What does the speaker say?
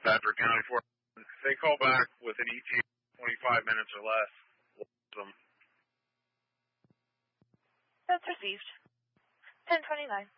Patrick County for. If they call back with an ETA 25 minutes or less, we'll lose them. That's received. 1029.